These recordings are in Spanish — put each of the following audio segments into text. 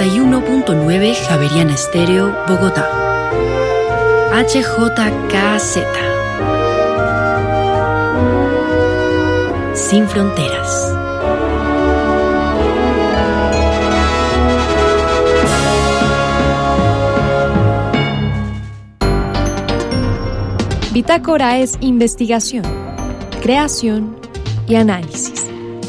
91.9 Javeriana Estéreo, Bogotá. HJKZ. Sin fronteras. Bitácora es investigación, creación y análisis.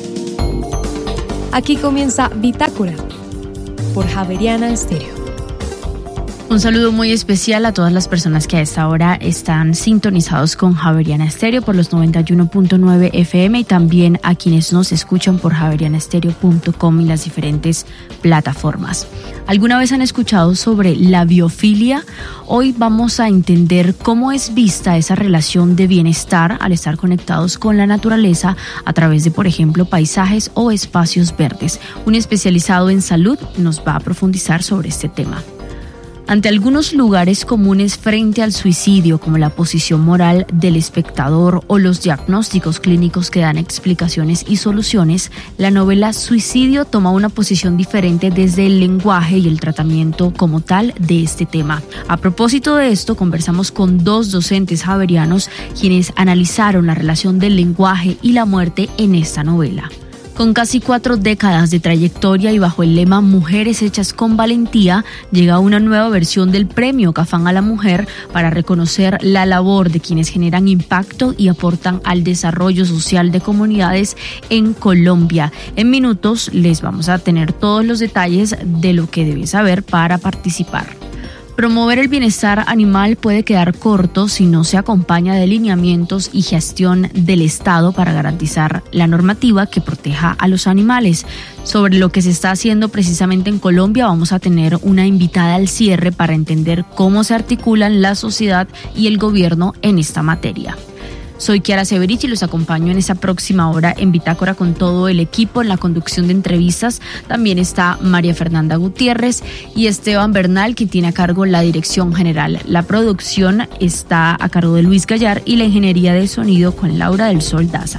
Aquí comienza Bitácora por Javeriana Estéreo. Un saludo muy especial a todas las personas que a esta hora están sintonizados con Javeriana Estéreo por los 91.9 FM y también a quienes nos escuchan por javerianaestereo.com y las diferentes plataformas. ¿Alguna vez han escuchado sobre la biofilia? Hoy vamos a entender cómo es vista esa relación de bienestar al estar conectados con la naturaleza a través de, por ejemplo, paisajes o espacios verdes. Un especializado en salud nos va a profundizar sobre este tema. Ante algunos lugares comunes frente al suicidio, como la posición moral del espectador o los diagnósticos clínicos que dan explicaciones y soluciones, la novela Suicidio toma una posición diferente desde el lenguaje y el tratamiento como tal de este tema. A propósito de esto, conversamos con dos docentes javerianos quienes analizaron la relación del lenguaje y la muerte en esta novela. Con casi 4 décadas de trayectoria y bajo el lema Mujeres Hechas con Valentía, llega una nueva versión del Premio Cafam a la Mujer para reconocer la labor de quienes generan impacto y aportan al desarrollo social de comunidades en Colombia. En minutos les vamos a tener todos los detalles de lo que debes saber para participar. Promover el bienestar animal puede quedar corto si no se acompaña de lineamientos y gestión del Estado para garantizar la normativa que proteja a los animales. Sobre lo que se está haciendo precisamente en Colombia, vamos a tener una invitada al cierre para entender cómo se articulan la sociedad y el gobierno en esta materia. Soy Kiara Severich y los acompaño en esta próxima hora en Bitácora con todo el equipo en la conducción de entrevistas. También está María Fernanda Gutiérrez y Esteban Bernal, quien tiene a cargo la dirección general. La producción está a cargo de Luis Gallar y la ingeniería de sonido con Laura del Sol Daza.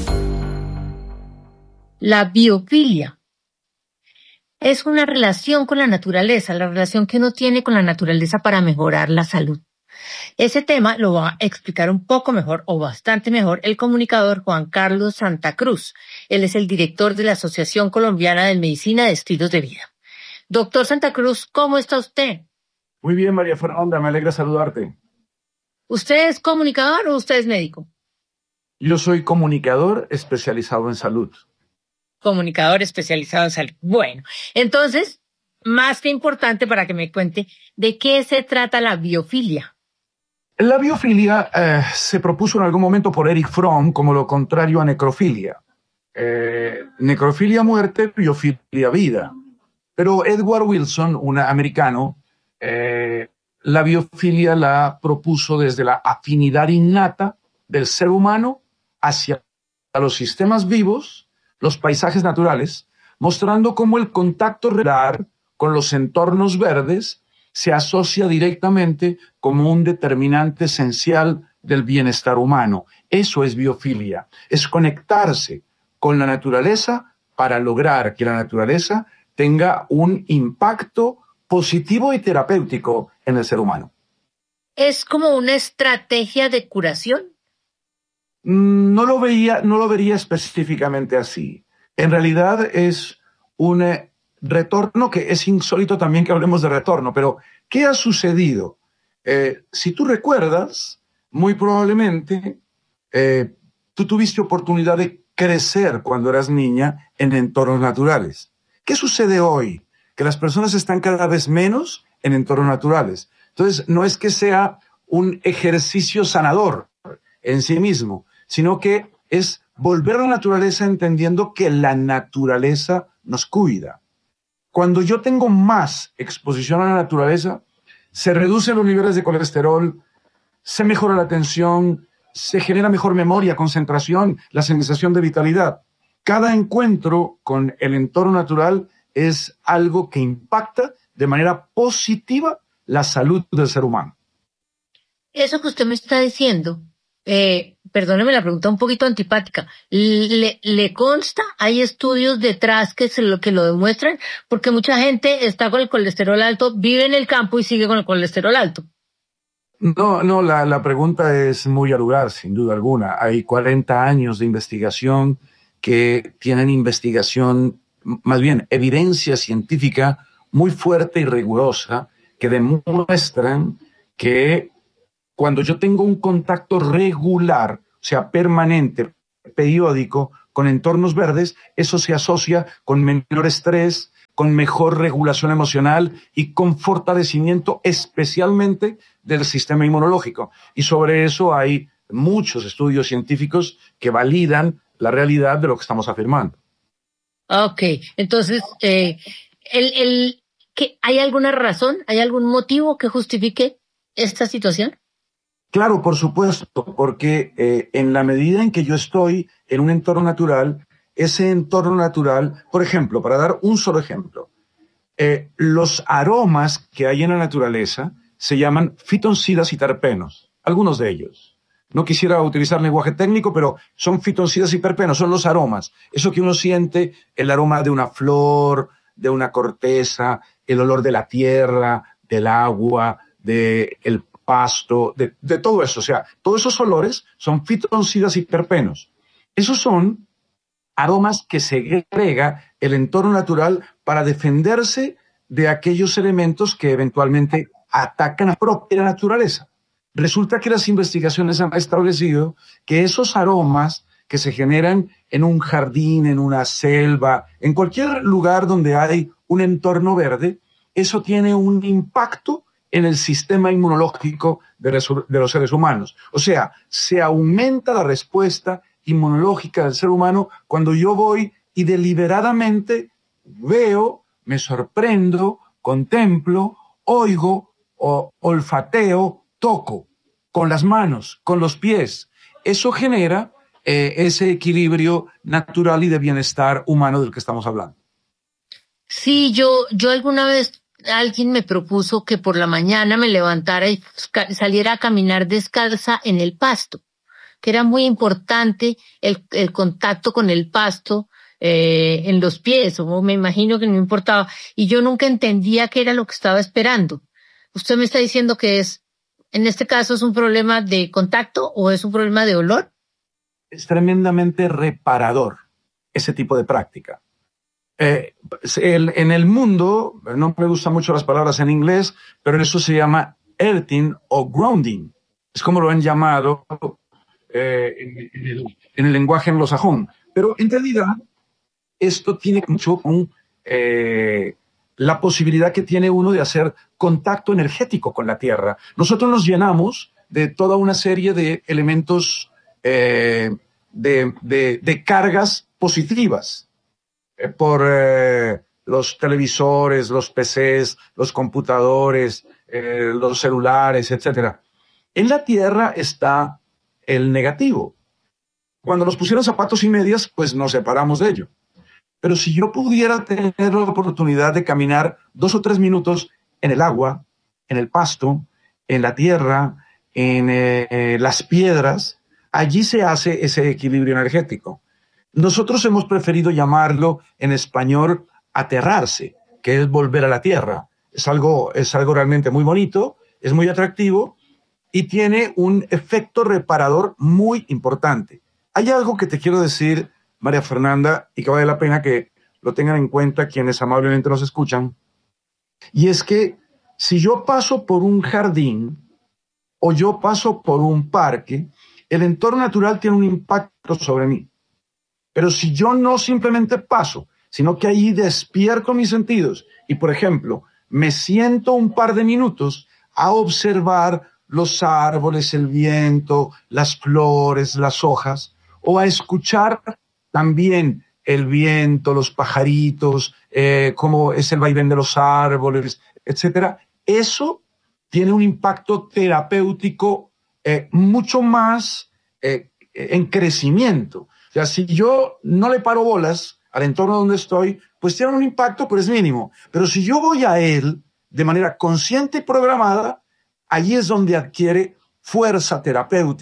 La biofilia es una relación con la naturaleza, la relación que uno tiene con la naturaleza para mejorar la salud. Ese tema lo va a explicar un poco mejor o bastante mejor el comunicador Juan Carlos Santa Cruz. Él es el director de la Asociación Colombiana de Medicina de Estilos de Vida. Doctor Santa Cruz, ¿cómo está usted? Muy bien, María Fernanda, me alegra saludarte. ¿Usted es comunicador o usted es médico? Yo soy comunicador especializado en salud. Comunicador especializado en salud. Bueno, entonces, más que importante para que me cuente de qué se trata la biofilia. La biofilia se propuso en algún momento por Erich Fromm como lo contrario a necrofilia. Necrofilia muerte, biofilia vida. Pero Edward Wilson, un americano, la biofilia la propuso desde la afinidad innata del ser humano hacia los sistemas vivos, los paisajes naturales, mostrando cómo el contacto real con los entornos verdes se asocia directamente como un determinante esencial del bienestar humano. Eso es biofilia, es conectarse con la naturaleza para lograr que la naturaleza tenga un impacto positivo y terapéutico en el ser humano. ¿Es como una estrategia de curación? No lo vería específicamente así. En realidad es un retorno, que es insólito también que hablemos de retorno, pero ¿qué ha sucedido? Si tú recuerdas, muy probablemente tú tuviste oportunidad de crecer cuando eras niña en entornos naturales. ¿Qué sucede hoy? Que las personas están cada vez menos en entornos naturales. Entonces, no es que sea un ejercicio sanador en sí mismo, sino que es volver a la naturaleza entendiendo que la naturaleza nos cuida. Cuando yo tengo más exposición a la naturaleza, se reducen los niveles de colesterol, se mejora la atención, se genera mejor memoria, concentración, la sensación de vitalidad. Cada encuentro con el entorno natural es algo que impacta de manera positiva la salud del ser humano. Eso que usted me está diciendo Perdóneme la pregunta un poquito antipática. ¿Le consta? ¿Hay estudios detrás que lo demuestran? Porque mucha gente está con el colesterol alto, vive en el campo y sigue con el colesterol alto. No, la pregunta es muy al lugar, sin duda alguna. Hay 40 años de investigación que tienen más bien evidencia científica muy fuerte y rigurosa que demuestran que cuando yo tengo un contacto regular, o sea, permanente, periódico, con entornos verdes, eso se asocia con menor estrés, con mejor regulación emocional y con fortalecimiento especialmente del sistema inmunológico. Y sobre eso hay muchos estudios científicos que validan la realidad de lo que estamos afirmando. Ok, entonces, ¿hay alguna razón, hay algún motivo que justifique esta situación? Claro, por supuesto, porque en la medida en que yo estoy en un entorno natural, ese entorno natural, por ejemplo, para dar un solo ejemplo, los aromas que hay en la naturaleza se llaman fitoncidas y terpenos, algunos de ellos. No quisiera utilizar lenguaje técnico, pero son fitoncidas y terpenos, son los aromas. Eso que uno siente, el aroma de una flor, de una corteza, el olor de la tierra, del agua, del pasto, de todo eso. O sea, todos esos olores son fitoncidas y terpenos. Esos son aromas que segrega el entorno natural para defenderse de aquellos elementos que eventualmente atacan a la propia naturaleza. Resulta que las investigaciones han establecido que esos aromas que se generan en un jardín, en una selva, en cualquier lugar donde hay un entorno verde, eso tiene un impacto en el sistema inmunológico de los seres humanos. O sea, se aumenta la respuesta inmunológica del ser humano cuando yo voy y deliberadamente veo, me sorprendo, contemplo, oigo, olfateo, toco con las manos, con los pies. Eso genera ese equilibrio natural y de bienestar humano del que estamos hablando. Sí, yo alguna vez alguien me propuso que por la mañana me levantara y saliera a caminar descalza en el pasto, que era muy importante el contacto con el pasto en los pies, o me imagino que no importaba, y yo nunca entendía qué era lo que estaba esperando. ¿Usted me está diciendo que en este caso es un problema de contacto o es un problema de olor? Es tremendamente reparador ese tipo de práctica. En el mundo, no me gustan mucho las palabras en inglés, pero eso se llama earthing o grounding. Es como lo han llamado en el lenguaje anglosajón. Pero en realidad, esto tiene mucho con la posibilidad que tiene uno de hacer contacto energético con la tierra. Nosotros nos llenamos de toda una serie de elementos de cargas positivas por los televisores, los PCs, los computadores, los celulares, etc. En la tierra está el negativo. Cuando nos pusieron zapatos y medias, pues nos separamos de ello. Pero si yo pudiera tener la oportunidad de caminar 2 o 3 minutos en el agua, en el pasto, en la tierra, en las piedras, allí se hace ese equilibrio energético. Nosotros hemos preferido llamarlo en español aterrarse, que es volver a la tierra. Es algo realmente muy bonito, es muy atractivo y tiene un efecto reparador muy importante. Hay algo que te quiero decir, María Fernanda, y que vale la pena que lo tengan en cuenta quienes amablemente nos escuchan, y es que si yo paso por un jardín o yo paso por un parque, el entorno natural tiene un impacto sobre mí. Pero si yo no simplemente paso, sino que ahí despierto mis sentidos y, por ejemplo, me siento un par de minutos a observar los árboles, el viento, las flores, las hojas, o a escuchar también el viento, los pajaritos, cómo es el vaivén de los árboles, etcétera. Eso tiene un impacto terapéutico mucho más en crecimiento. O sea, si yo no le paro bolas al entorno donde estoy, pues tiene un impacto, pero es mínimo. Pero si yo voy a él de manera consciente y programada, allí es donde adquiere fuerza terapéutica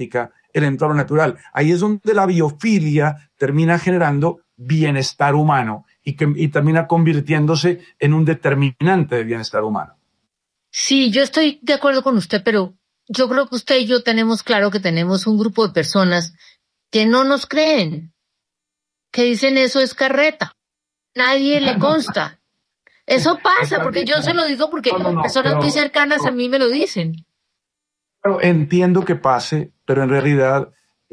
el entorno natural. Ahí es donde la biofilia termina generando bienestar humano y termina convirtiéndose en un determinante de bienestar humano. Sí, yo estoy de acuerdo con usted, pero yo creo que usted y yo tenemos claro que tenemos un grupo de personas que no nos creen, que dicen eso es carreta. Nadie le consta. Eso pasa, porque yo se lo digo porque personas muy cercanas a mí me lo dicen. Entiendo que pase, pero en realidad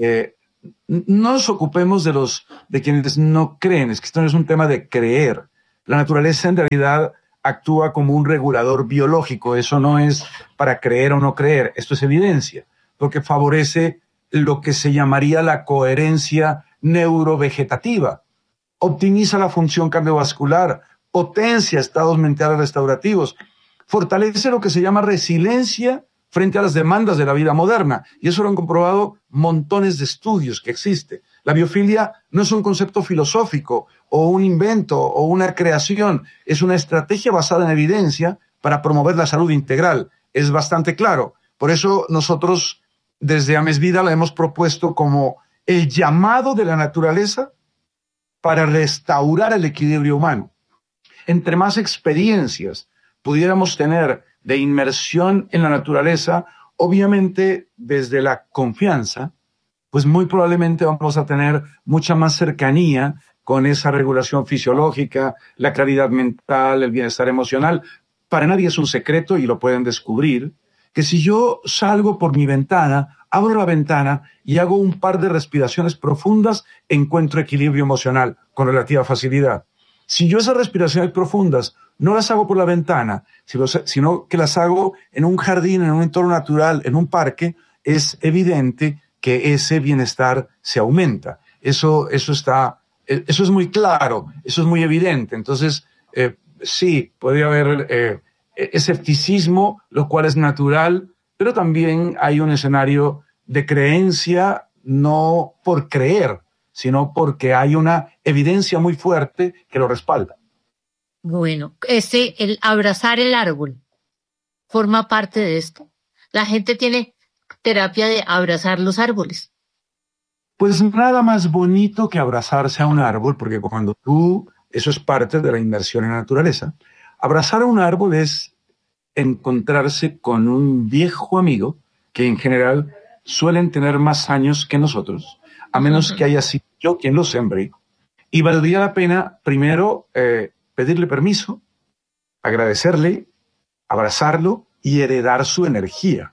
no nos ocupemos de quienes no creen. Es que esto no es un tema de creer. La naturaleza en realidad actúa como un regulador biológico. Eso no es para creer o no creer. Esto es evidencia, porque favorece lo que se llamaría la coherencia neurovegetativa. Optimiza la función cardiovascular, potencia estados mentales restaurativos, fortalece lo que se llama resiliencia frente a las demandas de la vida moderna. Y eso lo han comprobado montones de estudios que existe. La biofilia no es un concepto filosófico o un invento o una creación. Es una estrategia basada en evidencia para promover la salud integral. Es bastante claro. Por eso nosotros desde Amesvida la hemos propuesto como el llamado de la naturaleza para restaurar el equilibrio humano. Entre más experiencias pudiéramos tener de inmersión en la naturaleza, obviamente desde la confianza, pues muy probablemente vamos a tener mucha más cercanía con esa regulación fisiológica, la claridad mental, el bienestar emocional. Para nadie es un secreto y lo pueden descubrir, que si yo salgo por mi ventana, abro la ventana y hago un par de respiraciones profundas, encuentro equilibrio emocional con relativa facilidad. Si yo esas respiraciones profundas no las hago por la ventana, sino que las hago en un jardín, en un entorno natural, en un parque, es evidente que ese bienestar se aumenta. Eso es muy claro, eso es muy evidente. Entonces, sí, podría haber escepticismo, lo cual es natural, pero también hay un escenario de creencia, no por creer, sino porque hay una evidencia muy fuerte que lo respalda. Bueno, el abrazar el árbol forma parte de esto. La gente tiene terapia de abrazar los árboles. Pues nada más bonito que abrazarse a un árbol, porque eso es parte de la inmersión en la naturaleza. Abrazar a un árbol es encontrarse con un viejo amigo que en general suelen tener más años que nosotros, a menos que haya sido yo quien lo sembré. Y valdría la pena primero pedirle permiso, agradecerle, abrazarlo y heredar su energía.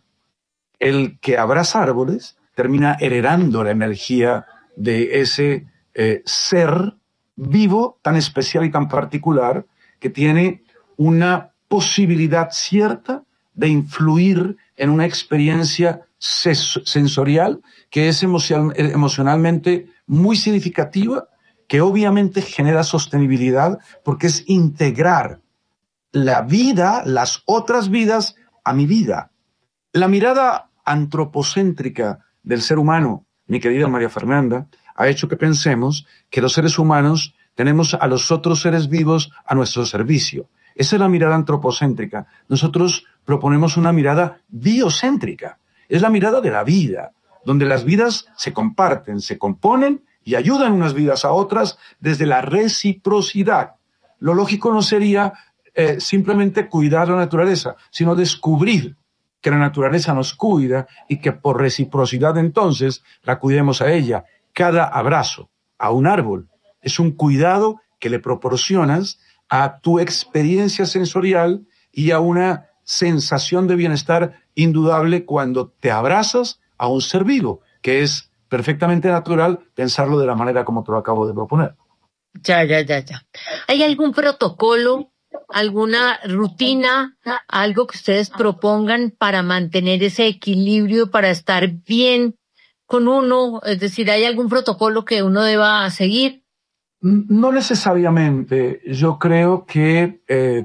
El que abraza árboles termina heredando la energía de ese ser vivo tan especial y tan particular que tiene una posibilidad cierta de influir en una experiencia sensorial que es emocionalmente muy significativa, que obviamente genera sostenibilidad porque es integrar la vida, las otras vidas, a mi vida. La mirada antropocéntrica del ser humano, mi querida María Fernanda, ha hecho que pensemos que los seres humanos tenemos a los otros seres vivos a nuestro servicio. Esa es la mirada antropocéntrica. Nosotros proponemos una mirada biocéntrica. Es la mirada de la vida, donde las vidas se comparten, se componen y ayudan unas vidas a otras desde la reciprocidad. Lo lógico no sería simplemente cuidar la naturaleza, sino descubrir que la naturaleza nos cuida y que por reciprocidad entonces la cuidemos a ella. Cada abrazo a un árbol es un cuidado que le proporcionas a tu experiencia sensorial y a una sensación de bienestar indudable cuando te abrazas a un ser vivo, que es perfectamente natural pensarlo de la manera como te lo acabo de proponer. Ya. ¿Hay algún protocolo, alguna rutina, algo que ustedes propongan para mantener ese equilibrio, para estar bien con uno? Es decir, ¿hay algún protocolo que uno deba seguir? No necesariamente. Yo creo que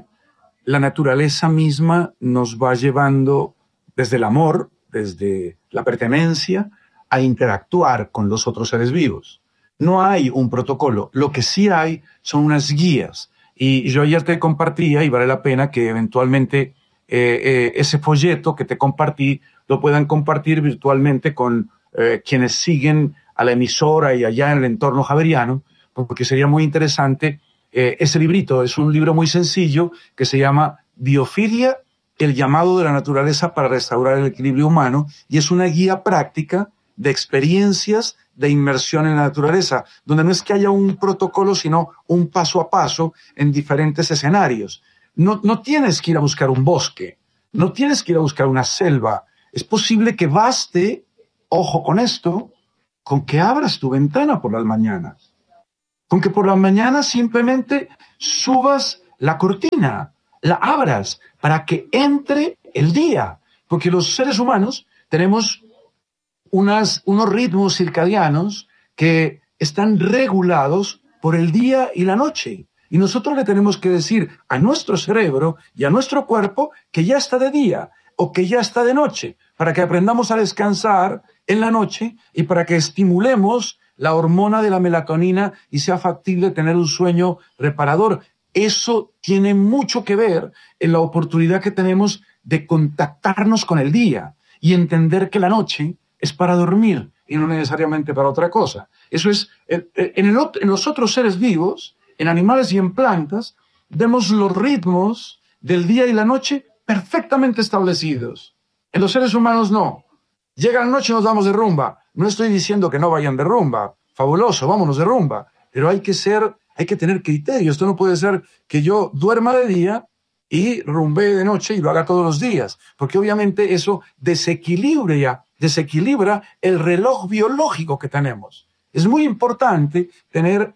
la naturaleza misma nos va llevando desde el amor, desde la pertenencia, a interactuar con los otros seres vivos. No hay un protocolo. Lo que sí hay son unas guías. Y yo ayer te compartía, y vale la pena que eventualmente ese folleto que te compartí lo puedan compartir virtualmente con quienes siguen a la emisora y allá en el entorno javeriano, porque sería muy interesante. Ese librito es un libro muy sencillo que se llama Biofilia, el llamado de la naturaleza para restaurar el equilibrio humano, y es una guía práctica de experiencias de inmersión en la naturaleza, donde no es que haya un protocolo, sino un paso a paso en diferentes escenarios. No tienes que ir a buscar un bosque, no tienes que ir a buscar una selva. Es posible que baste, ojo con esto, con que abras tu ventana por las mañanas. Con que por las mañanas simplemente subas la cortina, la abras para que entre el día. Porque los seres humanos tenemos unos ritmos circadianos que están regulados por el día y la noche. Y nosotros le tenemos que decir a nuestro cerebro y a nuestro cuerpo que ya está de día o que ya está de noche, para que aprendamos a descansar en la noche y para que estimulemos la hormona de la melatonina y sea factible tener un sueño reparador. Eso tiene mucho que ver en la oportunidad que tenemos de contactarnos con el día y entender que la noche es para dormir y no necesariamente para otra cosa. Eso es, en los otros seres vivos, en animales y en plantas, vemos los ritmos del día y la noche perfectamente establecidos. En los seres humanos no. Llega la noche y nos vamos de rumba. No estoy diciendo que no vayan de rumba. Fabuloso, vámonos de rumba. Pero hay que tener criterio. Esto no puede ser que yo duerma de día y rumbee de noche y lo haga todos los días. Porque obviamente eso desequilibra el reloj biológico que tenemos. Es muy importante tener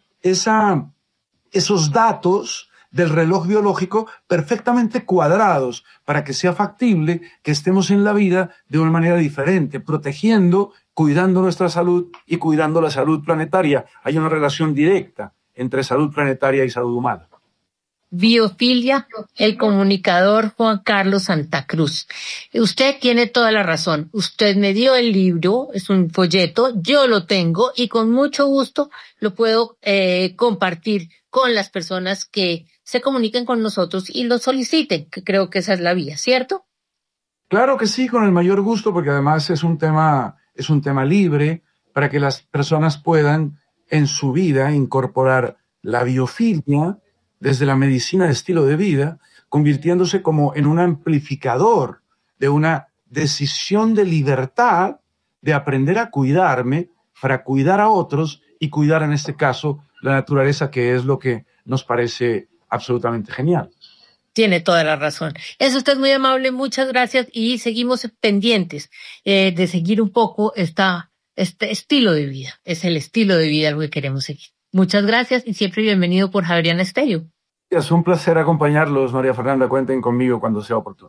esos datos del reloj biológico perfectamente cuadrados para que sea factible que estemos en la vida de una manera diferente, protegiendo, cuidando nuestra salud y cuidando la salud planetaria. Hay una relación directa entre salud planetaria y salud humana. Biofilia, el comunicador Juan Carlos Santa Cruz. Usted tiene toda la razón. Usted me dio el libro, es un folleto, yo lo tengo y con mucho gusto lo puedo compartir con las personas que se comuniquen con nosotros y lo soliciten, que creo que esa es la vía, ¿cierto? Claro que sí, con el mayor gusto, porque además es un tema libre para que las personas puedan en su vida incorporar la biofilia desde la medicina de estilo de vida, convirtiéndose como en un amplificador de una decisión de libertad de aprender a cuidarme para cuidar a otros y cuidar en este caso la naturaleza, que es lo que nos parece absolutamente genial. Tiene toda la razón. Es usted muy amable, muchas gracias y seguimos pendientes de seguir un poco este estilo de vida. Es el estilo de vida lo que queremos seguir. Muchas gracias y siempre bienvenido por Javeriana Estéreo. Es un placer acompañarlos, María Fernanda. Cuenten conmigo cuando sea oportuno.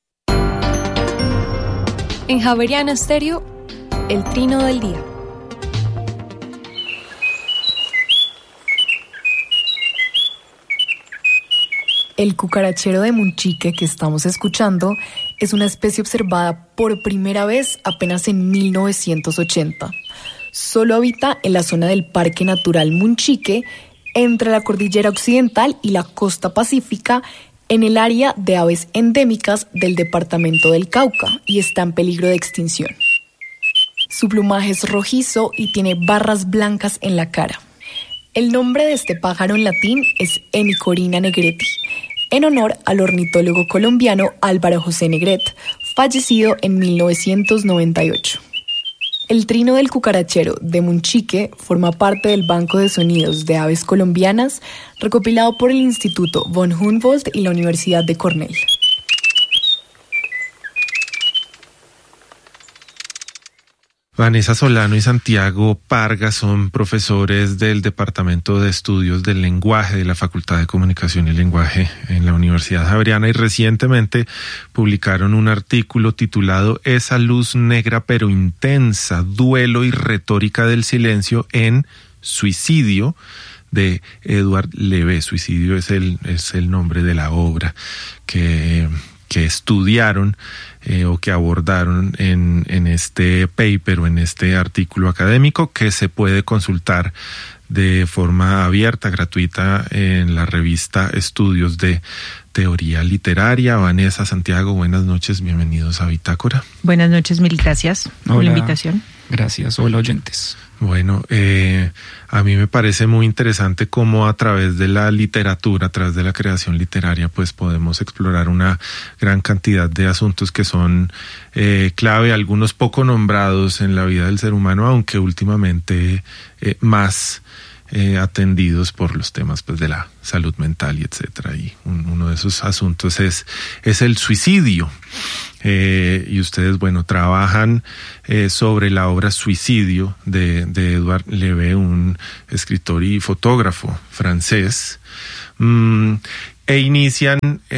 En Javeriana Estéreo, el trino del día. El cucarachero de Munchique que estamos escuchando es una especie observada por primera vez apenas en 1980. Solo habita en la zona del Parque Natural Munchique, entre la cordillera occidental y la costa pacífica, en el área de aves endémicas del departamento del Cauca, y está en peligro de extinción. Su plumaje es rojizo y tiene barras blancas en la cara. El nombre de este pájaro en latín es Hemicorina negreti, en honor al ornitólogo colombiano Álvaro José Negret, fallecido en 1998. El trino del cucarachero de Munchique forma parte del Banco de Sonidos de Aves Colombianas, recopilado por el Instituto von Humboldt y la Universidad de Cornell. Vanessa Solano y Santiago Parga son profesores del Departamento de Estudios del Lenguaje de la Facultad de Comunicación y Lenguaje en la Universidad Javeriana y recientemente publicaron un artículo titulado Esa luz negra pero intensa, duelo y retórica del silencio en Suicidio, de Edouard Levé. Suicidio es el nombre de la obra que estudiaron o que abordaron en este paper o en este artículo académico, que se puede consultar de forma abierta, gratuita, en la revista Estudios de Teoría Literaria. Vanessa, Santiago, buenas noches, bienvenidos a Bitácora. Buenas noches, mil gracias por la invitación. Gracias. Hola, oyentes. Bueno, a mí me parece muy interesante cómo a través de la literatura, a través de la creación literaria, pues podemos explorar una gran cantidad de asuntos que son clave, algunos poco nombrados en la vida del ser humano, aunque últimamente más atendidos por los temas pues de la salud mental y etcétera. Y uno de esos asuntos es el suicidio. Y ustedes, bueno, trabajan sobre la obra Suicidio de Edouard Levé, un escritor y fotógrafo francés, e inician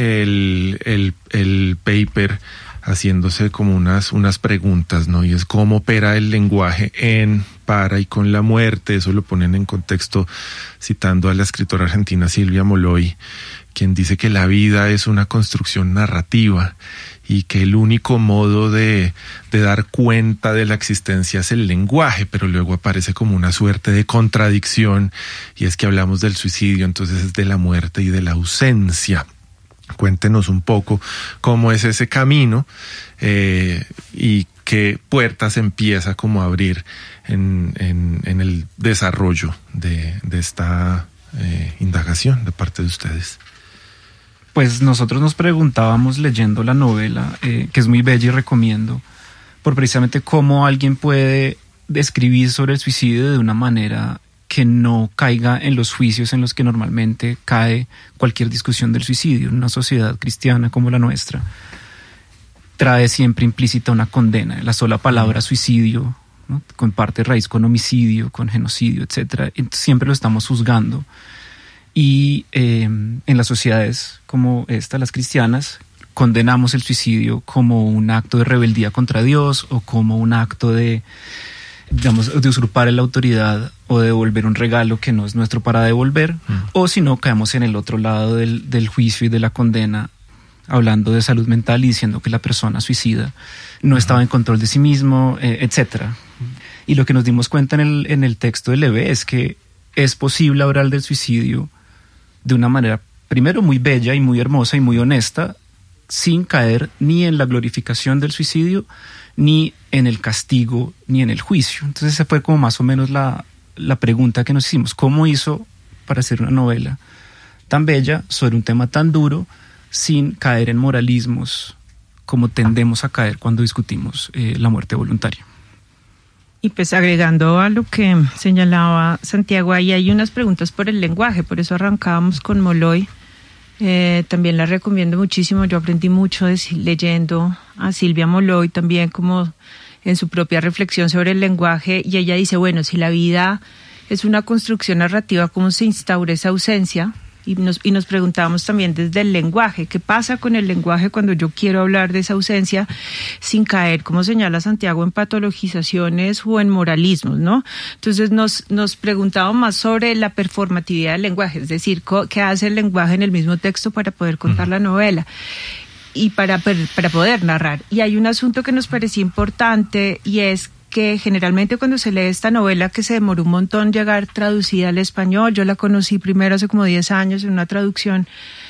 el paper haciéndose como unas preguntas, ¿no? Y es cómo opera el lenguaje en, para y con la muerte. Eso lo ponen en contexto citando a la escritora argentina Silvia Molloy, quien dice que la vida es una construcción narrativa y que el único modo de dar cuenta de la existencia es el lenguaje, pero luego aparece como una suerte de contradicción, y es que hablamos del suicidio, entonces es de la muerte y de la ausencia. Cuéntenos un poco cómo es ese camino y qué puertas empieza como a abrir en el desarrollo de esta indagación de parte de ustedes. Pues nosotros nos preguntábamos leyendo la novela, que es muy bella y recomiendo, por precisamente cómo alguien puede describir sobre el suicidio de una manera que no caiga en los juicios en los que normalmente cae cualquier discusión del suicidio. En una sociedad cristiana como la nuestra, trae siempre implícita una condena. La sola palabra suicidio, ¿no?, comparte raíz con homicidio, con genocidio, etc. Siempre lo estamos juzgando. Y en las sociedades como esta, las cristianas, condenamos el suicidio como un acto de rebeldía contra Dios o como un acto de usurpar la autoridad o de devolver un regalo que no es nuestro para devolver, o si no, caemos en el otro lado del juicio y de la condena, hablando de salud mental y diciendo que la persona suicida no estaba en control de sí mismo, etc. Y lo que nos dimos cuenta en el texto de Levé es que es posible hablar del suicidio de una manera, primero, muy bella y muy hermosa y muy honesta, sin caer ni en la glorificación del suicidio, ni en el castigo, ni en el juicio. Entonces esa fue como más o menos la pregunta que nos hicimos. ¿Cómo hizo para hacer una novela tan bella sobre un tema tan duro sin caer en moralismos como tendemos a caer cuando discutimos la muerte voluntaria? Y pues agregando a lo que señalaba Santiago, ahí hay unas preguntas por el lenguaje, por eso arrancábamos con Molloy. También la recomiendo muchísimo, yo aprendí mucho leyendo a Silvia Molloy también, como en su propia reflexión sobre el lenguaje, y ella dice, bueno, si la vida es una construcción narrativa, ¿cómo se instaura esa ausencia? Y nos preguntábamos también desde el lenguaje, ¿qué pasa con el lenguaje cuando yo quiero hablar de esa ausencia sin caer, como señala Santiago, en patologizaciones o en moralismos, ¿no? Entonces nos preguntábamos más sobre la performatividad del lenguaje, es decir, ¿qué hace el lenguaje en el mismo texto para poder contar la novela y para poder narrar? Y hay un asunto que nos parecía importante, y es que generalmente cuando se lee esta novela, que se demoró un montón llegar traducida al español, yo la conocí primero hace como 10 años en una traducción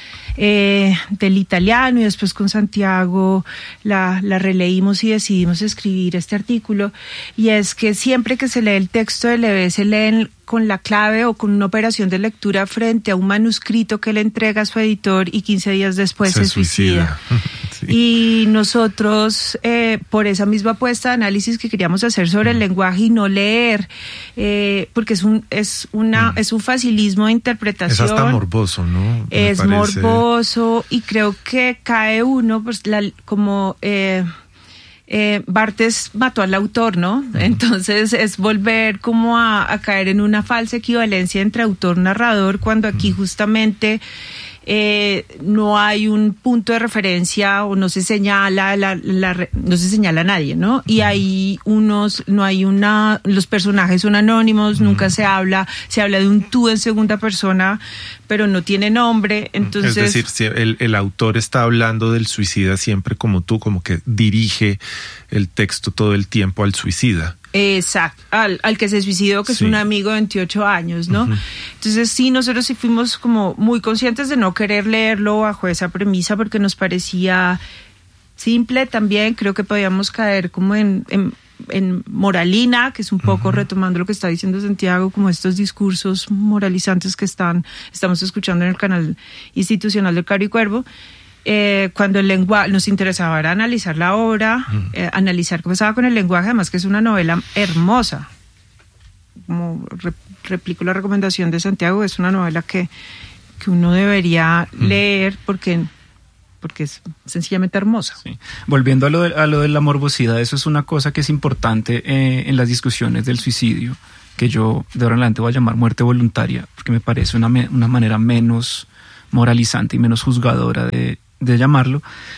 del italiano, y después con Santiago la releímos y decidimos escribir este artículo, y es que siempre que se lee el texto de Levé se leen con la clave o con una operación de lectura frente a un manuscrito que le entrega a su editor y 15 días después se suicida. Sí. Y nosotros, por esa misma apuesta de análisis que queríamos hacer sobre el lenguaje y no leer, porque es un facilismo de interpretación. Es hasta morboso, ¿no? Es morboso, y creo que cae uno, pues Barthes mató al autor, ¿no? Entonces es volver como a caer en una falsa equivalencia entre autor-narrador, cuando aquí justamente no hay un punto de referencia o no se señala no se señala a nadie, ¿no? Y hay los personajes son anónimos, nunca se habla de un tú en segunda persona, pero no tiene nombre. Entonces, es decir, si el autor está hablando del suicida siempre como tú, como que dirige el texto todo el tiempo al suicida. Exacto, al que se suicidó, que es un amigo de 28 años, ¿no? Uh-huh. Entonces sí, nosotros sí fuimos como muy conscientes de no querer leerlo bajo esa premisa, porque nos parecía simple también. Creo que podíamos caer como en en moralina, que es un poco retomando lo que está diciendo Santiago, como estos discursos moralizantes que estamos escuchando en el canal institucional de Caro y Cuervo. Cuando el lenguaje nos interesaba era analizar la obra, analizar qué pasaba con el lenguaje, además que es una novela hermosa. Como replico la recomendación de Santiago, es una novela que uno debería leer porque es sencillamente hermosa. Sí. Volviendo a lo de la morbosidad, eso es una cosa que es importante en las discusiones del suicidio, que yo de ahora en adelante voy a llamar muerte voluntaria, porque me parece una manera menos moralizante y menos juzgadora de llamarlo.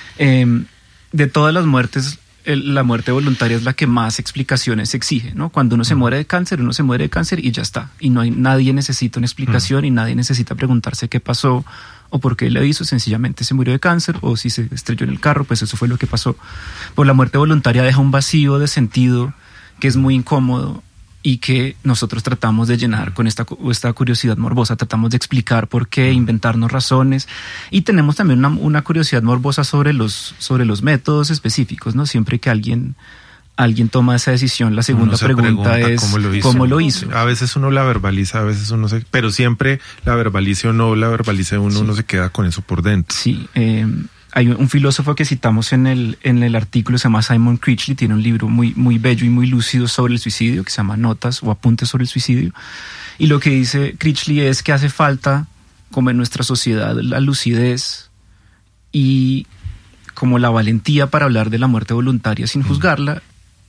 De todas las muertes, la muerte voluntaria es la que más explicaciones exige, ¿no? Cuando uno se muere de cáncer, uno se muere de cáncer y ya está. Y nadie necesita una explicación y nadie necesita preguntarse qué pasó o por qué le hizo. Sencillamente se murió de cáncer, o si se estrelló en el carro, pues eso fue lo que pasó. Pues la muerte voluntaria deja un vacío de sentido que es muy incómodo y que nosotros tratamos de llenar con esta curiosidad morbosa. Tratamos de explicar por qué, inventarnos razones, y tenemos también una curiosidad morbosa sobre los métodos específicos, ¿no? Siempre que alguien toma esa decisión, la segunda pregunta es ¿cómo lo hizo? A veces uno la verbaliza, a veces uno pero siempre la verbalice o no la verbalice uno se queda con eso por dentro. Sí, hay un filósofo que citamos en el artículo, se llama Simon Critchley, tiene un libro muy, muy bello y muy lúcido sobre el suicidio, que se llama Notas o Apuntes sobre el suicidio. Y lo que dice Critchley es que hace falta, como en nuestra sociedad, la lucidez y como la valentía para hablar de la muerte voluntaria sin juzgarla.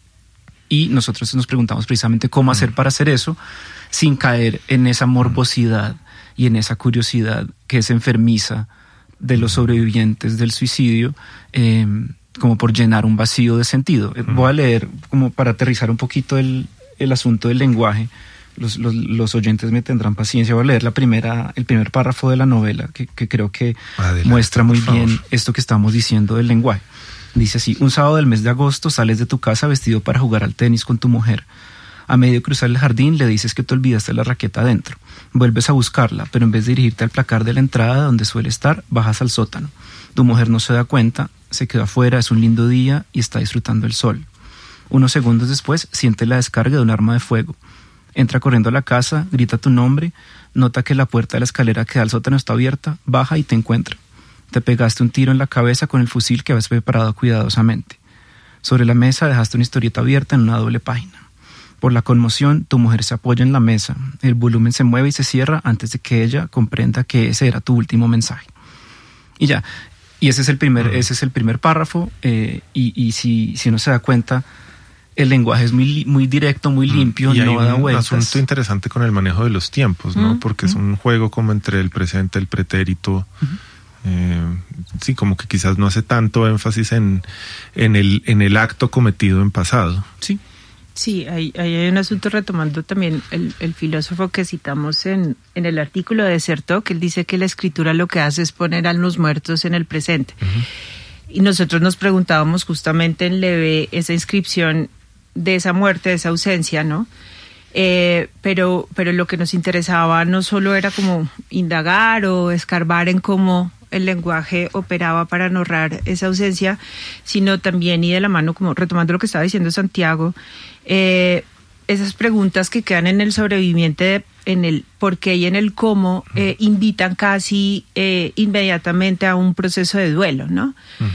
Y nosotros nos preguntamos precisamente cómo hacer para hacer eso sin caer en esa morbosidad y en esa curiosidad que es enfermiza de los sobrevivientes del suicidio, como por llenar un vacío de sentido. Voy a leer, como para aterrizar un poquito el asunto del lenguaje. Los oyentes me tendrán paciencia. Voy a leer el primer párrafo de la novela, que creo que muestra muy bien esto que estamos diciendo del lenguaje. Dice así: un sábado del mes de agosto sales de tu casa vestido para jugar al tenis con tu mujer. A medio cruzar el jardín le dices que te olvidaste la raqueta adentro. Vuelves a buscarla, pero en vez de dirigirte al placar de la entrada donde suele estar, bajas al sótano. Tu mujer no se da cuenta, se queda afuera, es un lindo día y está disfrutando el sol. Unos segundos después siente la descarga de un arma de fuego. Entra corriendo a la casa, grita tu nombre, nota que la puerta de la escalera que da al sótano está abierta, baja y te encuentra. Te pegaste un tiro en la cabeza con el fusil que habías preparado cuidadosamente. Sobre la mesa dejaste una historieta abierta en una doble página. Por la conmoción, tu mujer se apoya en la mesa. El volumen se mueve y se cierra antes de que ella comprenda que ese era tu último mensaje. Y ya. Y ese es el primer párrafo. Y si uno se da cuenta, el lenguaje es muy, muy directo, muy limpio, y no da vueltas. Un asunto interesante con el manejo de los tiempos, ¿no? Porque es un juego como entre el presente, el pretérito. Sí, como que quizás no hace tanto énfasis en el acto cometido en pasado. Sí. Sí, hay un asunto retomando también el filósofo que citamos en el artículo de Certeau, que él dice que la escritura lo que hace es poner a los muertos en el presente. Y nosotros nos preguntábamos justamente en Leve esa inscripción de esa muerte, de esa ausencia, ¿no? Pero lo que nos interesaba no solo era como indagar o escarbar en cómo el lenguaje operaba para narrar esa ausencia, sino también, y de la mano, como retomando lo que estaba diciendo Santiago, esas preguntas que quedan en el sobreviviente, en el por qué y en el cómo, invitan casi inmediatamente a un proceso de duelo, ¿no?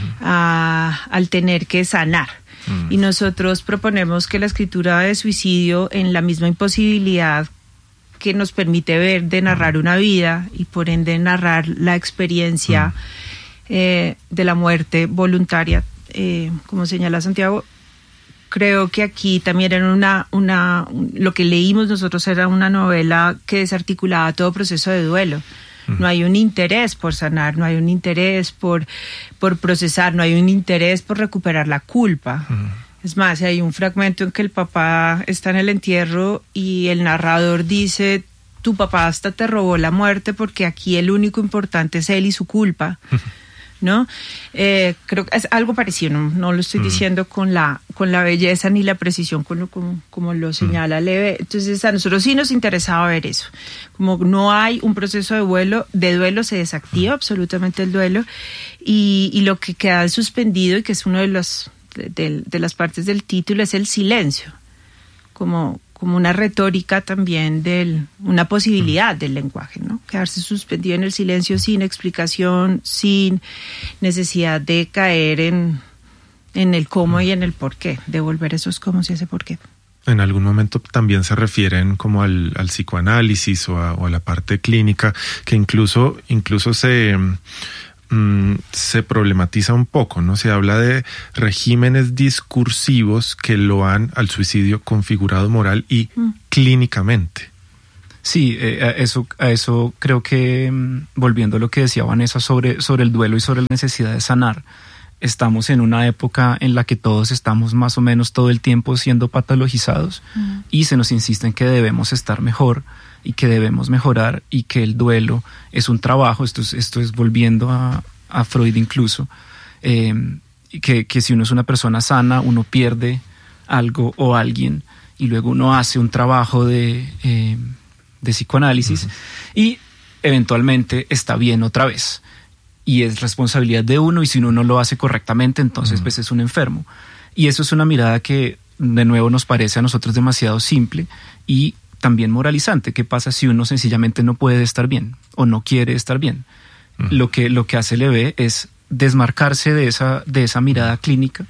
Al tener que sanar. Y nosotros proponemos que la escritura de suicidio, en la misma imposibilidad que nos permite ver de narrar una vida y por ende narrar la experiencia de la muerte voluntaria, como señala Santiago, creo que aquí también era lo que leímos nosotros era una novela que desarticulaba todo proceso de duelo. No hay un interés por sanar, no hay un interés por procesar, no hay un interés por recuperar la culpa. Es más, hay un fragmento en que el papá está en el entierro y el narrador dice: tu papá hasta te robó la muerte porque aquí el único importante es él y su culpa. ¿No? Creo que es algo parecido, no lo estoy diciendo con la belleza ni la precisión como lo señala Leve. Entonces a nosotros sí nos interesaba ver eso. Como no hay un proceso de duelo se desactiva absolutamente el duelo y lo que queda suspendido, y que es uno de los de las partes del título es el silencio, como una retórica también una posibilidad del lenguaje, ¿no? Quedarse suspendido en el silencio sin explicación, sin necesidad de caer en el cómo y en el por qué, devolver esos cómo y ese por qué. En algún momento también se refieren como al psicoanálisis o a la parte clínica, que incluso se problematiza un poco, ¿no? Se habla de regímenes discursivos que lo han al suicidio configurado moral y clínicamente. Sí, a eso creo que, volviendo a lo que decía Vanessa sobre el duelo y sobre la necesidad de sanar, estamos en una época en la que todos estamos más o menos todo el tiempo siendo patologizados y se nos insiste en que debemos estar mejor y que debemos mejorar y que el duelo es un trabajo. Esto es volviendo a Freud incluso, que si uno es una persona sana, uno pierde algo o alguien y luego uno hace un trabajo de psicoanálisis y eventualmente está bien otra vez. Y es responsabilidad de uno, y si uno no lo hace correctamente, entonces pues es un enfermo. Y eso es una mirada que de nuevo nos parece a nosotros demasiado simple y también moralizante. ¿Qué pasa si uno sencillamente no puede estar bien o no quiere estar bien? Lo que hace LB es desmarcarse de esa mirada clínica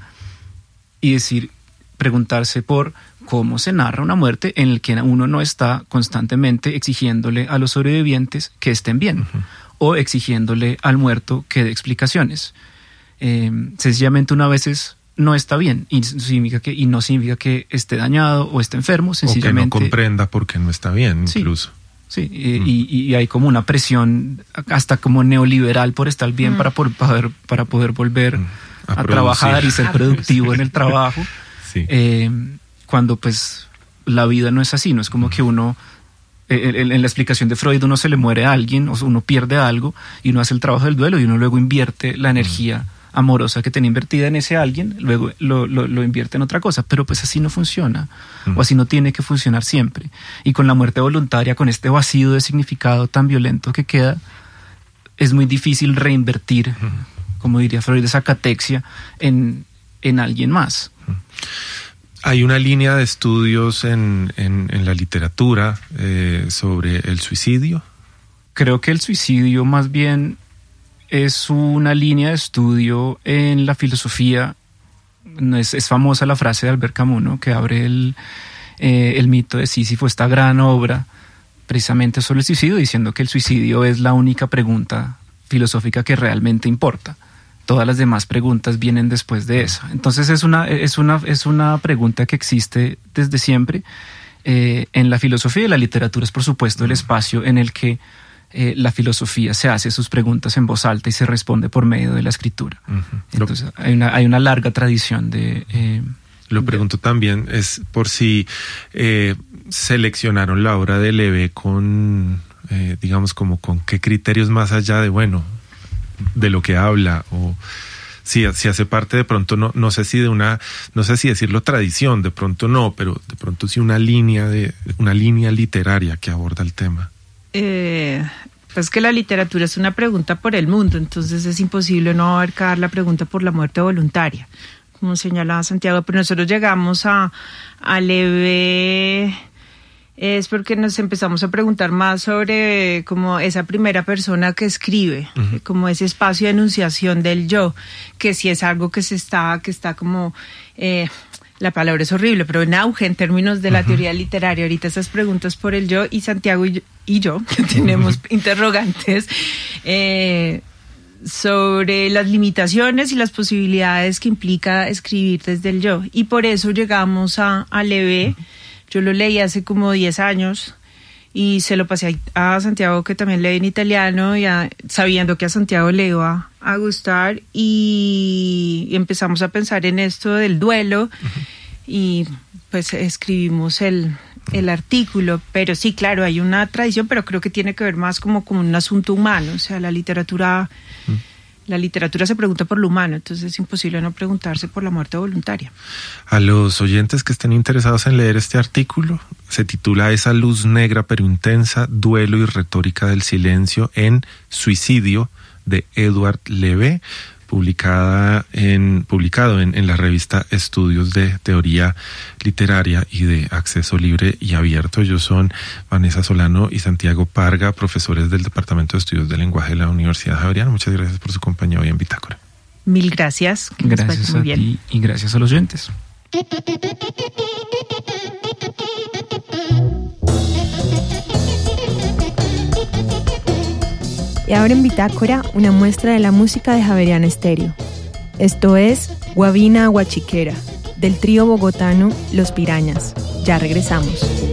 y preguntarse por cómo se narra una muerte en la que uno no está constantemente exigiéndole a los sobrevivientes que estén bien. O exigiéndole al muerto que dé explicaciones. Sencillamente una veces no está bien y no significa que esté dañado o esté enfermo, sencillamente. O que no comprenda por qué no está bien, incluso. Sí, y hay como una presión hasta como neoliberal por estar bien para poder volver a trabajar y ser productivo en el trabajo. Sí. Cuando pues la vida no es así, no es como que uno... En la explicación de Freud, uno se le muere a alguien, o uno pierde algo y uno hace el trabajo del duelo y uno luego invierte la energía amorosa que tenía invertida en ese alguien, luego lo invierte en otra cosa, pero pues así no funciona, o así no tiene que funcionar siempre. Y con la muerte voluntaria, con este vacío de significado tan violento que queda, es muy difícil reinvertir, como diría Freud, esa catexia en alguien más. Hay una línea de estudios en la literatura sobre el suicidio. Creo que el suicidio más bien es una línea de estudio en la filosofía. Es famosa la frase de Albert Camus, ¿no? Que abre el mito de Sísifo, esta gran obra precisamente sobre el suicidio, diciendo que el suicidio es la única pregunta filosófica que realmente importa. Todas las demás preguntas vienen después de esa. Entonces es una pregunta que existe desde siempre. En la filosofía y la literatura es, por supuesto, el espacio en el que la filosofía se hace sus preguntas en voz alta y se responde por medio de la escritura. Entonces hay una larga tradición de... Lo pregunto también es por si seleccionaron la obra de LB con, digamos, como con qué criterios más allá de lo que habla, o si hace parte de pronto, no sé si decirlo tradición, de pronto no, pero de pronto sí una línea literaria que aborda el tema. Pues que la literatura es una pregunta por el mundo, entonces es imposible no abarcar la pregunta por la muerte voluntaria, como señalaba Santiago, pero nosotros llegamos a Levé es porque nos empezamos a preguntar más sobre como esa primera persona que escribe, como ese espacio de enunciación del yo, que si es algo que está como, la palabra es horrible, pero en auge en términos de la teoría literaria. Ahorita esas preguntas por el yo, y Santiago y yo que tenemos interrogantes sobre las limitaciones y las posibilidades que implica escribir desde el yo, y por eso llegamos a Levé. Yo lo leí hace como 10 años y se lo pasé a Santiago, que también lee en italiano, sabiendo que a Santiago le iba a gustar, y empezamos a pensar en esto del duelo y pues escribimos el artículo. Pero sí, claro, hay una tradición, pero creo que tiene que ver más como un asunto humano. O sea, la literatura se pregunta por lo humano, entonces es imposible no preguntarse por la muerte voluntaria. A los oyentes que estén interesados en leer este artículo, se titula Esa luz negra pero intensa, duelo y retórica del silencio en Suicidio, de Edward Levé, publicado en la revista Estudios de Teoría Literaria y de Acceso Libre y Abierto. Ellos son Vanessa Solano y Santiago Parga, profesores del Departamento de Estudios del Lenguaje de la Universidad Javeriana. Muchas gracias por su compañía hoy en Bitácora. Mil gracias. Gracias a ti y gracias a los oyentes. Y ahora en Bitácora, una muestra de la música de Javeriana Estéreo. Esto es Guabina Guachiquera, del trío bogotano Los Pirañas. Ya regresamos.